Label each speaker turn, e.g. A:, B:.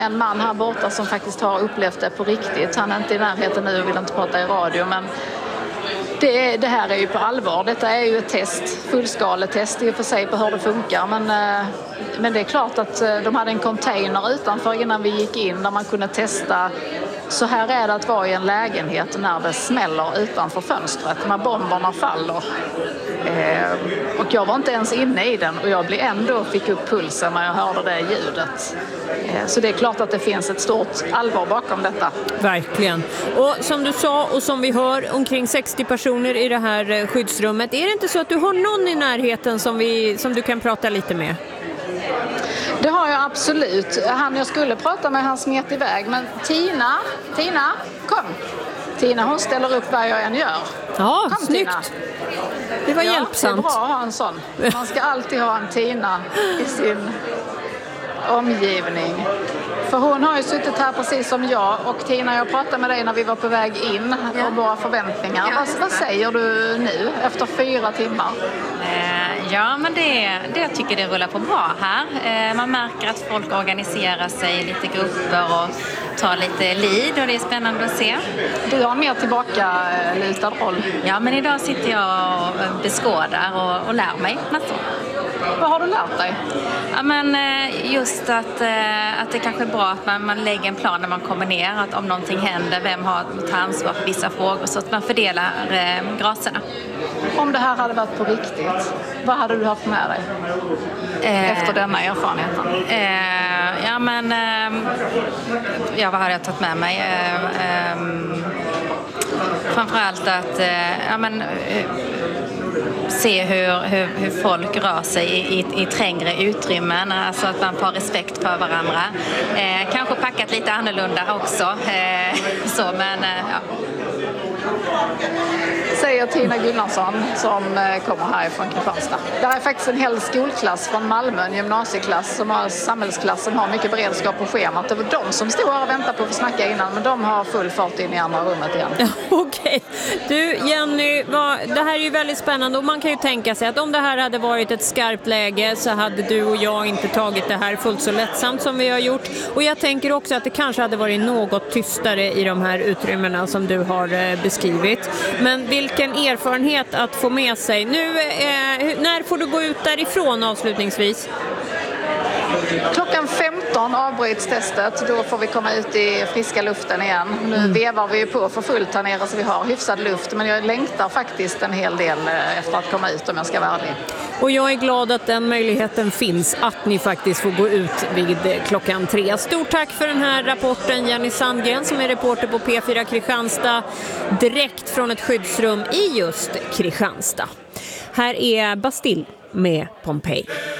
A: En man här borta som faktiskt har upplevt det på riktigt. Han är inte i närheten nu och vill inte prata i radio, men det här är ju på allvar. Detta är ju ett test, fullskaletest i och för sig på hur det funkar. Men det är klart att de hade en container utanför innan vi gick in där man kunde testa. Så här är det att vara i en lägenhet när det smäller utanför fönstret, när bomberna faller. Och jag var inte ens inne i den och jag fick upp pulsen när jag hörde det ljudet. Så det är klart att det finns ett stort allvar bakom detta.
B: Verkligen. Och som du sa och som vi hör, omkring 60 personer i det här skyddsrummet. Är det inte så att du har någon i närheten som du kan prata lite med?
A: Det har jag absolut. Jag skulle prata med, han smet iväg. Men Tina, kom. Tina, hon ställer upp vad jag än gör.
B: Ja,
A: kom,
B: snyggt.
A: Tina.
B: Det var hjälpsamt.
A: Det är bra att ha en sån. Man ska alltid ha en Tina i sin omgivning. För hon har ju suttit här precis som jag. Och Tina, jag pratade med dig när vi var på väg in om våra förväntningar. Vad säger du nu efter 4 timmar?
C: Ja, men jag tycker det rullar på bra här. Man märker att folk organiserar sig i lite grupper och tar lite lead och det är spännande att se.
A: Du har en mer tillbaka-lutad roll.
C: Ja, men idag sitter jag och beskådar och lär mig massor.
A: Vad har du lärt dig?
C: Ja, men just att det kanske är bra att man lägger en plan när man kommer ner. Att om någonting händer, vem har ansvar för vissa frågor, så att man fördelar graserna.
A: Om det här hade varit på riktigt, vad hade du haft med dig efter denna erfarenheten?
C: Vad hade jag tagit med mig? Framförallt att se hur folk rör sig i trängre utrymmen, alltså att man får respekt för varandra. Kanske packat lite annorlunda också.
A: Säger Tina Gunnarsson som kommer härifrån Kristianstad. Det är faktiskt en hel skolklass från Malmö, en gymnasieklass som har samhällsklass som har mycket beredskap på schemat. Det var de som stod här och väntade på att få snacka innan, men de har full fart in i andra rummet igen.
B: Okej. Du Jenny, det här är ju väldigt spännande och man kan ju tänka sig att om det här hade varit ett skarpt läge så hade du och jag inte tagit det här fullt så lättsamt som vi har gjort. Och jag tänker också att det kanske hade varit något tystare i de här utrymmena som du har beskrivit. Men vilken erfarenhet att få med sig. Nu, när får du gå ut därifrån avslutningsvis?
A: Klockan 15 avbryts testet. Då får vi komma ut i friska luften igen. Nu vevar vi på för fullt här nere så vi har hyfsad luft. Men jag längtar faktiskt en hel del efter att komma ut om jag ska vara ärlig.
B: Och jag är glad att den möjligheten finns att ni faktiskt får gå ut vid klockan 3. Stort tack för den här rapporten Jenny Sandgren som är reporter på P4 Kristianstad direkt från ett skyddsrum i just Kristianstad. Här är Bastille med Pompeji.